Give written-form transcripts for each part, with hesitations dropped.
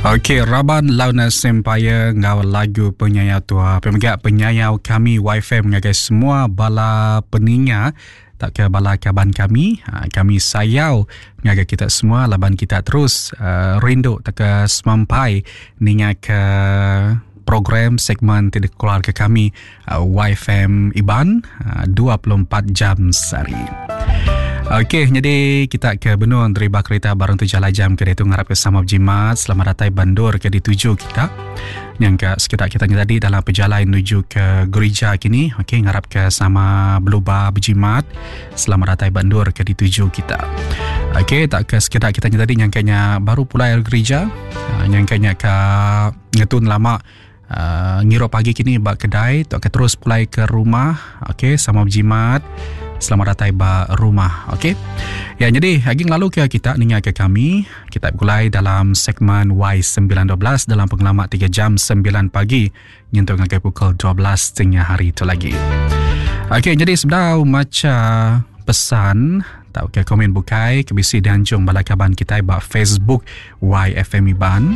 Okey, Raban Launa Sempaya ngau lagu penyayau tua. Pemegak penyayau kami YFM ngagai semua bala peninga tak ke bala kaban kami. Kami sayau ngagai kita semua laban kita terus rindu tak ke semampai ninga ke program segmen tidak keluarga kami YFM Iban 24 jam sehari. Okey, jadi kita ke benua deriba kereta barang 7 jam ke itu ngarap ke sama berjimat. Selamat datang bandur ke dituju kita. Yang ke sekitar kita tadi dalam perjalanan menuju ke gereja kini. Okey, ngarap ke sama berubah berjimat. Selamat datang bandur ke dituju kita. Okey, tak ke sekitar kita tadi yang kayaknya baru pulai gereja. Yang kayaknya ke ngetun lama ngiro pagi kini bak kedai. Tak ke terus pulai ke rumah. Okey, sama berjimat. Selamat datang ba rumah. Okey. Ya, jadi aging lalu ke kita ningat ke kami. Kita mulai dalam segmen Y912 dalam pengalaman 3 jam 9 pagi nyentuh ngagai pukul 12 tengah hari itu lagi. Okey, jadi sebenarnya macam pesan tahu ke komen bukai ke bisi danjung balakaban kita ba Facebook YFM Iban.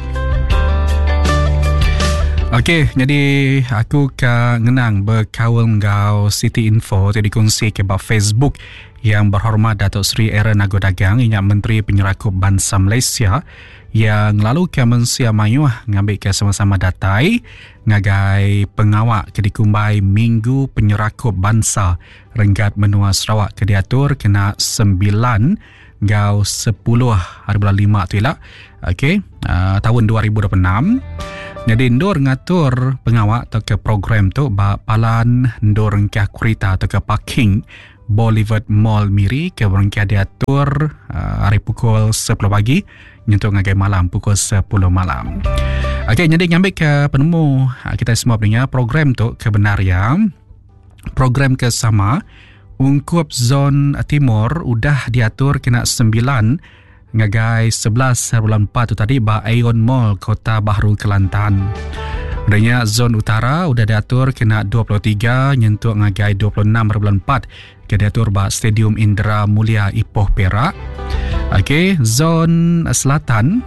Okey, jadi aku ke ngenang berkawal ngau City Info jadi kongsi ke Facebook yang berhormat Datuk Seri Aaron Nagodagang ianya Menteri Penyerakup Bangsa Malaysia yang lalu ke Mensia Mayuh ngambil ke sama-sama datai ngagai pengawak ke dikumbai Minggu Penyerakup Bangsa Renggat Menua Sarawak ke diatur kena 9 ngau 10 hari bulan 5 tu ialah. Okey, tahun 2026. Jadi ndor ngatur pengawak atau ke program tu palan ndor ngkah kurita atau ke parking Boulevard Mall Miri ke berengkah diatur hari pukul 10 pagi nyentuh ngagai malam pukul 10 malam. Okey, jadi ngambil ke penemu kita semua punya program tu kebenarnya program ke sama ungkup zon timur udah diatur kena 9 ngagai 11 bulan 4 tu tadi ba Aeon Mall Kota Bahru Kelantan. Adanya zon utara udah diatur kena 23 nyentuh ngagai 26 bulan 4 ke diatur ba Stadium Indra Mulia Ipoh Perak. Okey, zon selatan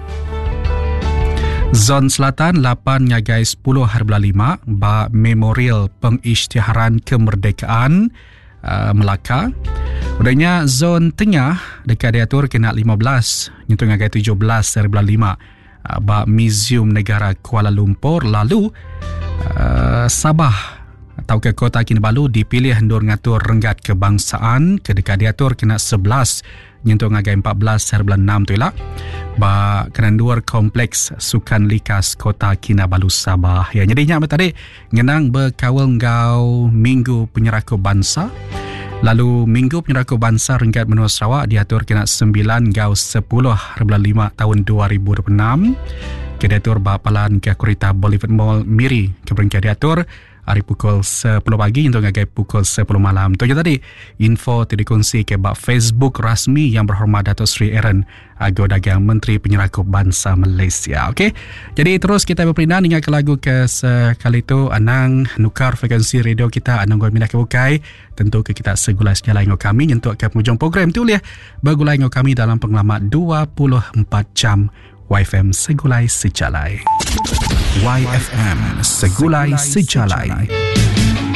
8 ngagai 10 hari bulan 5 ba Memorial Pengisytiharan Kemerdekaan Melaka. Udahnya zon tengah dekat diatur kena 15 nyentuh ngagai 17 dari bulan 5 ba Museum Negara Kuala Lumpur. Lalu Sabah atau ke Kota Kinabalu dipilih hendur ngatur renggat kebangsaan ke dekat diatur kena 11 nyentuh ngagai 14 dari bulan 6 tu ialah ba kenanduar kompleks Sukan Likas Kota Kinabalu Sabah. Ya, jadi nyak tadi ngenang berkawal ngau Minggu Penyerakup Bangsa. Lalu Minggu Penyerakup Bangsa Renggat Menua Sarawak diatur kena 9 ngau 10 hari bulan 5 tahun 2026. Ke diatur bapalan ke kurita Boulevard Mall Miri ke berengkah diatur hari pukul 10 pagi untuk ngagai pukul 10 malam. Tu je tadi info dikongsi ke bab Facebook rasmi yang berhormat Datuk Seri Aaron Nagodagang Menteri Penyerakup Bangsa Malaysia. Okey. Jadi terus kita berperindah dengan lagu ke sekali itu anang nukar frekuensi radio kita anang goi minat ke bukai. Tentu ke kita segulai sejalan dengan kami untuk ke penghujung program tu ya. Bergulai dengan kami dalam pengalaman 24 jam YFM Segulai Sejalai. YFM Segulai Sejalai.